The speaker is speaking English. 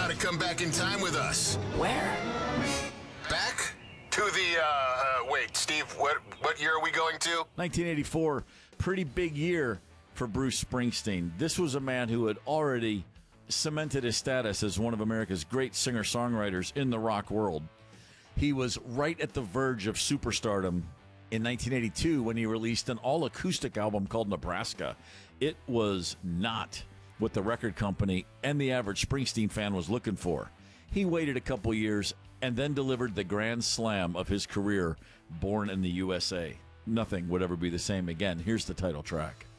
gotta come back in time with us. Where? Back to the, wait, Steve, what year are we going to? 1984, pretty big year for Bruce Springsteen. This was a man who had already cemented his status as one of America's great singer-songwriters in the rock world. He was right at the verge of superstardom in 1982 when he released an all-acoustic album called Nebraska. It was not what the record company and the average Springsteen fan was looking for. He waited a couple years and then delivered the grand slam of his career, Born in the USA. Nothing would ever be the same again. Here's the title track.